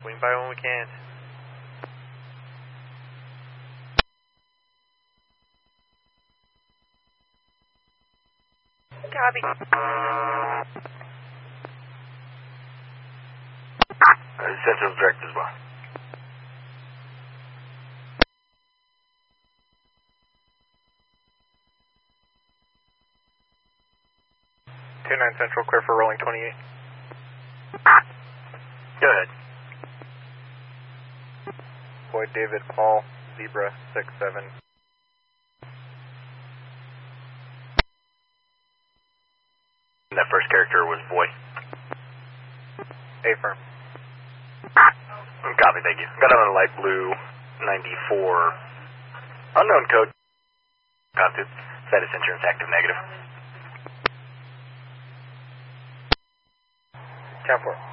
Swing by when we can. Copy. Central's direct as well. Central, clear for rolling 28. Go ahead. Boyd David Paul, Zebra 67. That first character was boy. Affirm. Copy, thank you. Got another light blue 94. Unknown code. Copy. Status insurance active negative. 10-4.